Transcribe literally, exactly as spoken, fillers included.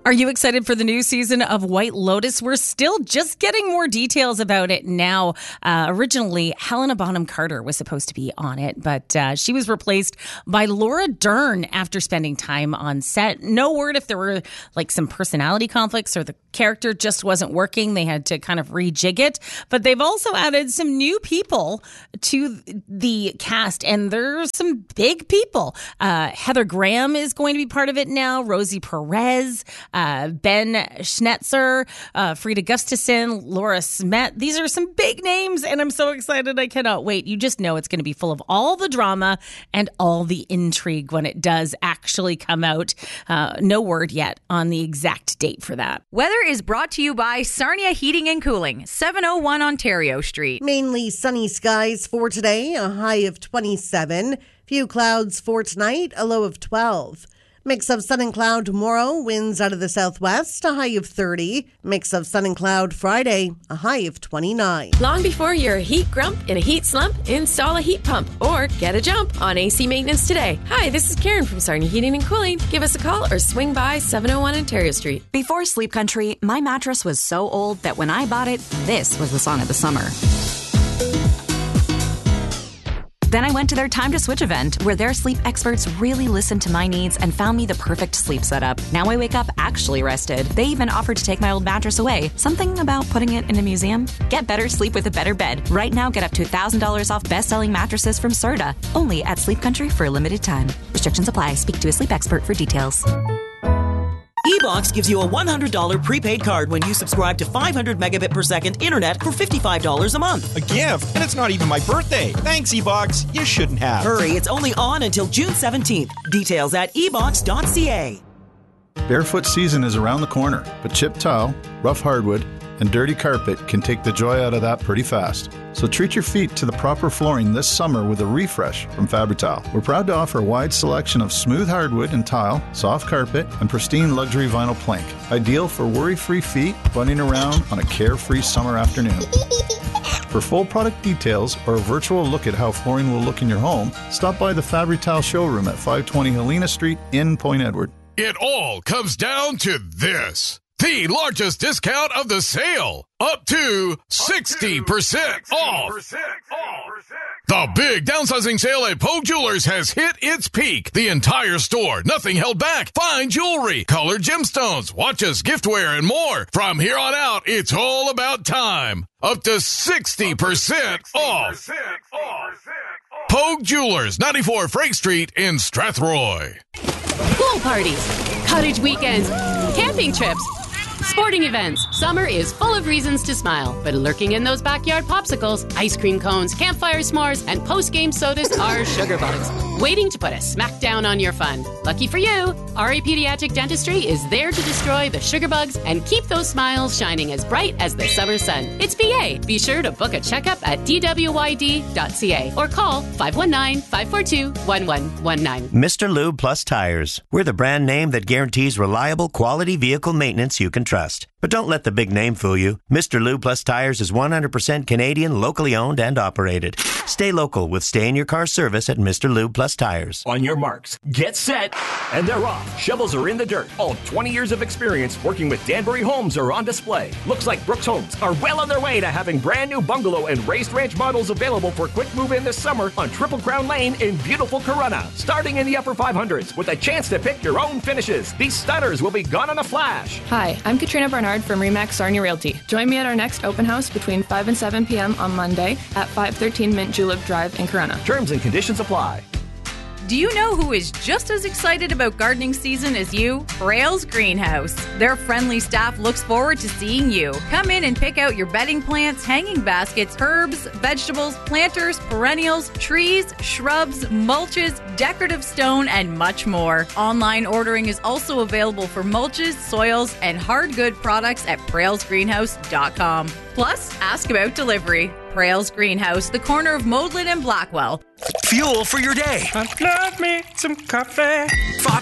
Are you excited for the new season of White Lotus? We're still just getting more details about it now. Uh, originally, Helena Bonham Carter was supposed to be on it, but uh, she was replaced by Laura Dern after spending time on set. No word if there were like some personality conflicts or the character just wasn't working. They had to kind of rejig it. But they've also added some new people to the cast, and there's some big people. Uh, Heather Graham is going to be part of it now. Rosie Perez. Uh, Ben Schnetzer, uh, Frida Gustafson, Laura Smet. These are some big names, and I'm so excited. I cannot wait. You just know it's going to be full of all the drama and all the intrigue when it does actually come out. Uh, no word yet on the exact date for that. Weather is brought to you by Sarnia Heating and Cooling, seven oh one Ontario Street. Mainly sunny skies for today, a high of twenty-seven. Few clouds for tonight, a low of twelve. Mix of sun and cloud tomorrow, winds out of the southwest, a high of thirty. Mix of sun and cloud Friday, a high of twenty-nine. Long before you're a heat grump in a heat slump, install a heat pump or get a jump on A C maintenance today. Hi, this is Karen from Sarnia Heating and Cooling. Give us a call or swing by seven oh one Ontario Street. Before Sleep Country, my mattress was so old that when I bought it, this was the song of the summer. Then I went to their Time to Switch event, where their sleep experts really listened to my needs and found me the perfect sleep setup. Now I wake up actually rested. They even offered to take my old mattress away. Something about putting it in a museum? Get better sleep with a better bed. Right now, get up to one thousand dollars off best-selling mattresses from Serta. Only at Sleep Country for a limited time. Restrictions apply. Speak to a sleep expert for details. E-Box gives you a one hundred dollars prepaid card when you subscribe to five hundred megabit per second internet for fifty-five dollars a month. A gift? And it's not even my birthday. Thanks, E-Box. You shouldn't have. Hurry, it's only on until June seventeenth. Details at e box dot c a. Barefoot season is around the corner, but chipped tile, rough hardwood, and dirty carpet can take the joy out of that pretty fast. So treat your feet to the proper flooring this summer with a refresh from Fabri-Tile. We're proud to offer a wide selection of smooth hardwood and tile, soft carpet, and pristine luxury vinyl plank. Ideal for worry-free feet bunting around on a carefree summer afternoon. For full product details or a virtual look at how flooring will look in your home, stop by the Fabri-Tile showroom at five twenty Helena Street in Point Edward. It all comes down to this. The largest discount of the sale. Up to sixty percent off. The big downsizing sale at Pogue Jewelers has hit its peak. The entire store, nothing held back. Fine jewelry, colored gemstones, watches, giftware, and more. From here on out, it's all about time. Up to sixty percent off. Pogue Jewelers, ninety-four Frank Street in Strathroy. Pool parties, cottage weekends, camping trips, sporting events. Summer is full of reasons to smile, but lurking in those backyard popsicles, ice cream cones, campfire s'mores, and post-game sodas are sugar bugs, waiting to put a smack down on your fun. Lucky for you, R A Pediatric Dentistry is there to destroy the sugar bugs and keep those smiles shining as bright as the summer sun. It's V A. Be sure to book a checkup at d w y d dot c a or call five one nine, five four two, one one one nine. Mister Lube Plus Tires. We're the brand name that guarantees reliable, quality vehicle maintenance you can trust. But don't let the big name fool you. Mister Lube Plus Tires is one hundred percent Canadian, locally owned and operated. Stay local with stay-in-your-car service at Mister Lube Plus Tires. On your marks, get set, and they're off. Shovels are in the dirt. All twenty years of experience working with Danbury Homes are on display. Looks like Brooks Homes are well on their way to having brand new bungalow and raised ranch models available for quick move-in this summer on Triple Crown Lane in beautiful Corunna. Starting in the upper five hundreds with a chance to pick your own finishes. These stunners will be gone in a flash. Hi, I'm Katrina Barnard from Remax Sarnia Realty. Join me at our next open house between five and seven p.m. on Monday at five thirteen Mint Julep Drive in Corunna. Terms and conditions apply. Do you know who is just as excited about gardening season as you? Braille's Greenhouse. Their friendly staff looks forward to seeing you. Come in and pick out your bedding plants, hanging baskets, herbs, vegetables, planters, perennials, trees, shrubs, mulches, decorative stone, and much more. Online ordering is also available for mulches, soils, and hard good products at brailles greenhouse dot com. Plus, ask about delivery. Braille's Greenhouse, the corner of Modlin and Blackwell. Fuel for your day. I love me some coffee. Fox